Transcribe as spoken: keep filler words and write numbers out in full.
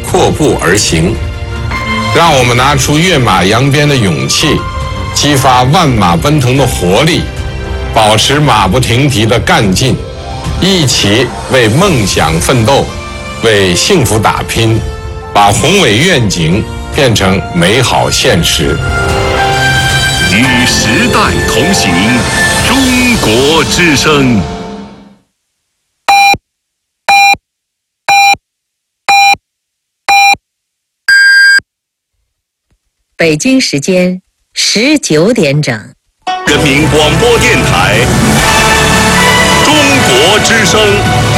阔步而行。让我们拿出跃马扬鞭的勇气，激发万马奔腾的活力，保持马不停蹄的干劲，一起为梦想奋斗，为幸福打拼，把宏伟愿景变成美好现实。 与时代同行，中国之声。 北京时间十九点整。 人民广播电台，中国之声。